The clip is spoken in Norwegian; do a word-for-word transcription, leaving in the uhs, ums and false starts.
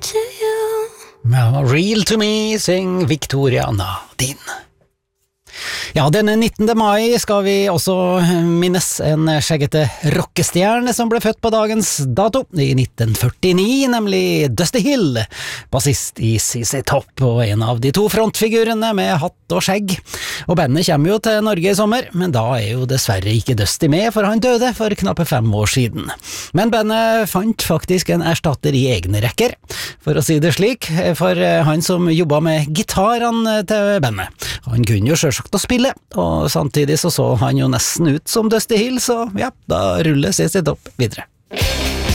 to you. Ja, Real to me, syng Victoria Nadine. Ja, denne nittende mai skal vi også minnes en skjeggete rockestjerne som ble født på dagens dato, i nitten førtini, nemlig Dusty Hill, bassist i C C Top og en av de to frontfigurene med hatt og skjegg. Og bandet kommer jo til Norge i sommer, men da er jo dessverre ikke Dusty med, for han døde for knappe fem år siden. Men bandet fant faktisk en erstatter i egne rekker, for å si det slik, for han som jobbet med gitarene til bandet. Han kunne jo selvsagt å spille, og samtidig så så han jo nesten ut som Dusty Hill, så ja, da ruller C C Top videre.